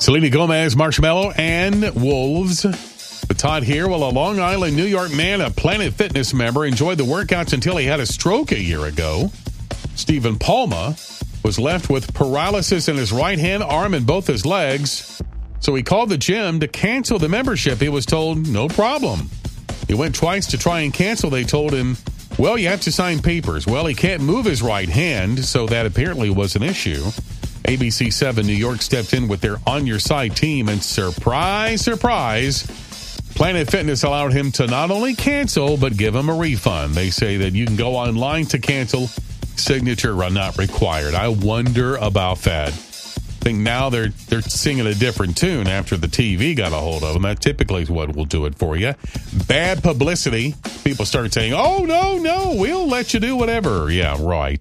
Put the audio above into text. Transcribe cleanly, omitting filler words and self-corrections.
Selena Gomez, Marshmello, and Wolves. But Todd here, well, a Long Island, New York man, a Planet Fitness member, enjoyed the workouts until he had a stroke a year ago. Stephen Palma was left with paralysis in his right hand, arm, and both his legs. So he called the gym to cancel the membership. He was told, no problem. He went twice to try and cancel. They told him, well, you have to sign papers. Well, he can't move his right hand, so that apparently was an issue. ABC 7 New York stepped in with their On Your Side team, and surprise, surprise, Planet Fitness allowed him to not only cancel, but give him a refund. They say that you can go online to cancel. Signature not required. I wonder about that. I think now they're singing a different tune after the TV got a hold of them. That typically is what will do it for you. Bad publicity. People start saying, oh, no, we'll let you do whatever. Yeah, right.